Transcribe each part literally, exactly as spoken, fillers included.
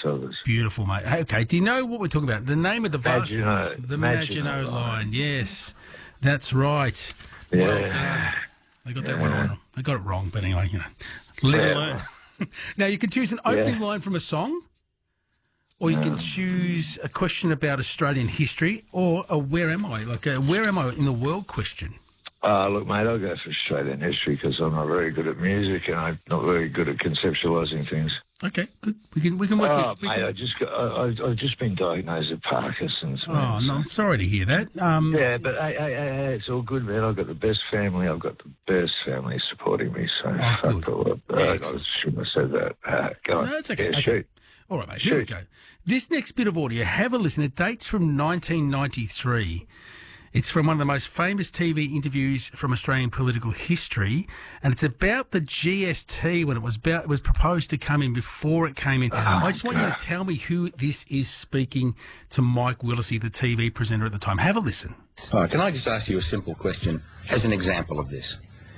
of us. Beautiful, mate. Okay, do you know what we're talking about? The name of the vast... Maginot. The Maginot Maginot Line. Line, yes. That's right. Yeah. Well done. They got that one Yeah. wrong. They got it wrong, but anyway, you know. Live and Yeah. learn. Now, you can choose an opening Yeah. line from a song, or you can choose a question about Australian history, or a where am I, like a where am I in the world question. Uh, look, mate, I'll go for Australian history because I'm not very good at music and I'm not very good at conceptualising things. Okay, good. We can we can work Oh, with we mate, can- I just got, I, I've I've just been diagnosed with Parkinson's. Oh, man. no, I'm sorry to hear that. Um, Yeah, but hey, hey, hey, hey, it's all good, man. I've got the best family. I've got the best family supporting me. So Oh, fuck good. all that. Yeah, Uh, I excellent. shouldn't have said that. Uh, go on. No, it's okay. Yeah, okay. shoot. All right, mate, here we Shoot. go. This next bit of audio, have a listen. It dates from nineteen ninety-three. It's from one of the most famous T V interviews from Australian political history, and it's about the G S T when it was about, it was proposed to come in before it came in. I just want you to tell me who this is speaking to Mike Willesee, the T V presenter at the time. Have a listen. All right, can I just ask you a simple question as an example of this?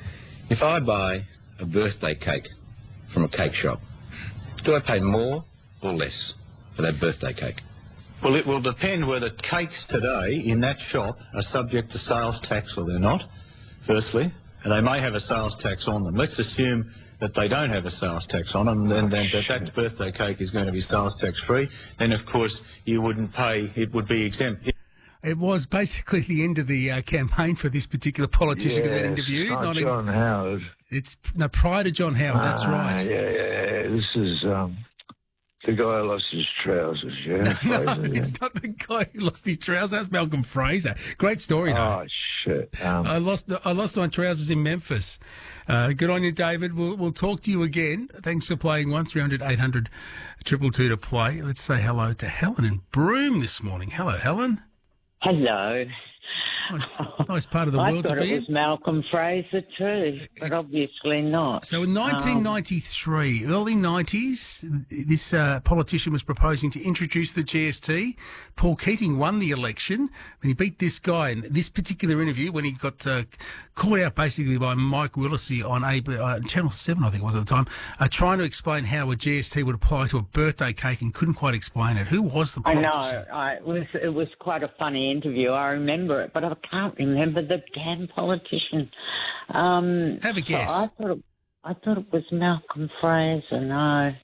If I buy a birthday cake from a cake shop, do I pay more or less for that birthday cake? Well, it will depend whether cakes today in that shop are subject to sales tax or they're not, firstly, and they may have a sales tax on them. Let's assume that they don't have a sales tax on them, and then that that birthday cake is going to be sales tax free. Then, of course, you wouldn't pay, it would be exempt. It was basically the end of the uh, campaign for this particular politician because that Yes, interview. not Not in- John Howard. it's no, prior to John Howard, that's Ah, right. Yeah, yeah, yeah. This is um, the guy who lost his trousers, yeah? No, Fraser, yeah? it's not the guy who lost his trousers. That's Malcolm Fraser. Great story, though. Oh, shit. Um, I lost I lost my trousers in Memphis. Uh, good on you, David. We'll, we'll talk to you again. Thanks for playing one three hundred eight hundred two two two to play. Let's say hello to Helen in Broome this morning. Hello, Helen. Hello. Nice, nice part of the I world to thought be it in. was Malcolm Fraser too, but obviously not. So in nineteen ninety-three, early nineties, this uh, politician was proposing to introduce the G S T. Paul Keating won the election when he beat this guy. In this particular interview, when he got uh, called out basically by Mike Willesee on A B, uh, Channel seven, I think it was at the time, uh, trying to explain how a G S T would apply to a birthday cake and couldn't quite explain it. Who was the I politician? know. I, it was it was quite a funny interview. I remember it, but I can't remember the damn politician. Um, Have a so guess. I thought it, I thought it was Malcolm Fraser. No.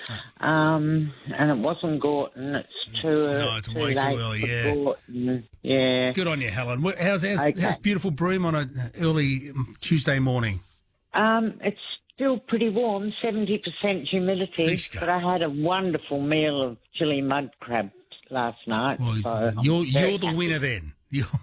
Um, and it wasn't Gorton. It's too, No, it's too way too late early, for yeah. Gorton. Yeah. Good on you, Helen. Wh- How's, how's, Okay. how's beautiful Broome on an early um, Tuesday morning? Um, it's still pretty warm, seventy percent humidity, Please go. but I had a wonderful meal of chili mud crab last night. Well, so I'm you're, very you're the happy. winner then. You're,